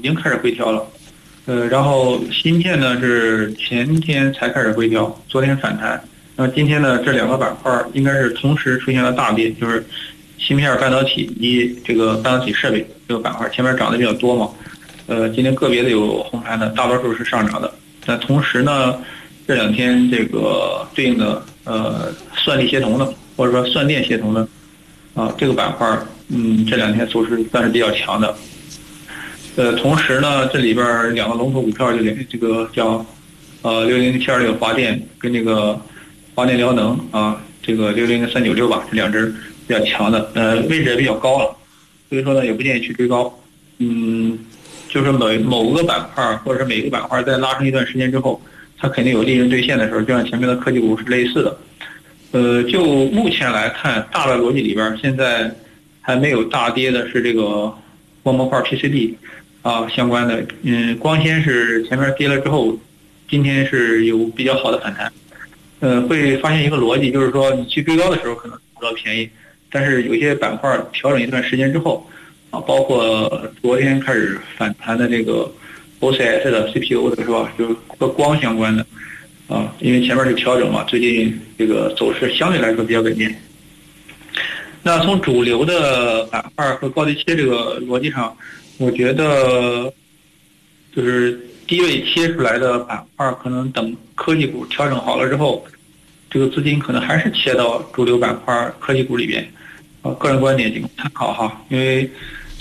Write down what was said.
经开始回调了。然后芯片呢是前天才开始回调，昨天反弹。那今天呢，这两个板块应该是同时出现了大跌，就是芯片、半导体以及这个半导体设备这个板块，前面涨得比较多嘛。今天个别的有红盘的，大多数是上涨的。但同时呢，这两天这个对应的算力协同的或者说算电协同的这个板块，这两天走势算是比较强的。同时呢，这里边两个龙头股票这个叫600726华电跟这个华电辽能这个60396吧，这两只比较强的，位置也比较高了，所以说呢也不建议去追高。就是某个板块或者是每个板块在拉升一段时间之后，它肯定有利润兑现的时候，就像前面的科技股是类似的。就目前来看，大的逻辑里边现在还没有大跌的是这个光模块 PCB。相关的，光纤是前面跌了之后，今天是有比较好的反弹，会发现一个逻辑，就是说你去追高的时候可能不到便宜，但是有些板块调整一段时间之后，包括昨天开始反弹的这个 OCS 的 CPU 的是吧，就是和光相关的，因为前面是调整嘛，最近这个走势相对来说比较稳健。那从主流的板块和高低切这个逻辑上，我觉得就是低位切出来的板块，可能等科技股调整好了之后，这个资金可能还是切到主流板块科技股里边。个人观点仅参考哈，因为